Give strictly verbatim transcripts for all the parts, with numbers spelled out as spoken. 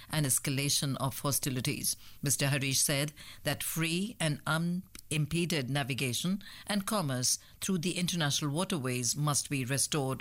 an escalation of hostilities. Mister Harish said that free and unimpeded navigation and commerce through the international waterways must be restored.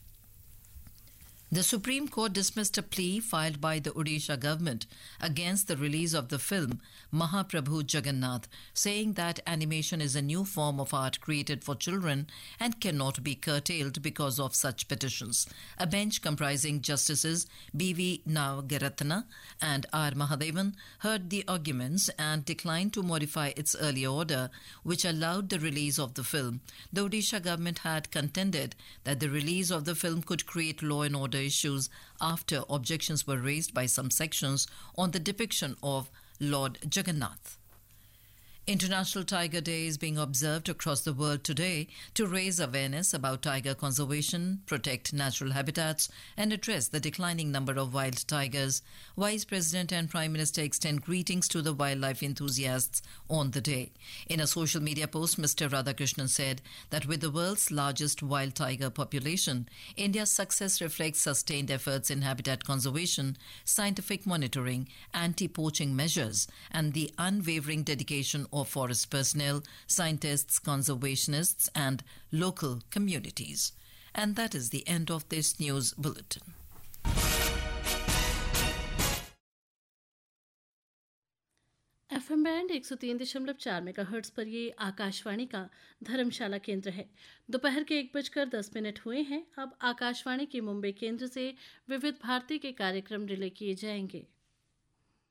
The Supreme Court dismissed a plea filed by the Odisha government against the release of the film Mahaprabhu Jagannath, saying that animation is a new form of art created for children and cannot be curtailed because of such petitions. A bench comprising Justices B V Nagaratna and R Mahadevan heard the arguments and declined to modify its earlier order, which allowed the release of the film. The Odisha government had contended that the release of the film could create law and order issues after objections were raised by some sections on the depiction of Lord Jagannath. International Tiger Day is being observed across the world today to raise awareness about tiger conservation, protect natural habitats, and address the declining number of wild tigers. Vice President and Prime Minister extend greetings to the wildlife enthusiasts on the day. In a social media post, Mister Radhakrishnan said that with the world's largest wild tiger population, India's success reflects sustained efforts in habitat conservation, scientific monitoring, anti-poaching measures, and the unwavering dedication of of forest personnel, scientists, conservationists, and local communities. And that is the end of this news bulletin. F M band एक सौ तीन दशमलव चार megahertz पर ये आकाशवाणी का धर्मशाला केंद्र है। दोपहर के एक बजकर दस मिनट हुए हैं। अब आकाशवाणी के मुंबई केंद्र से विविध भारती के कार्यक्रम रिले किए जाएंगे।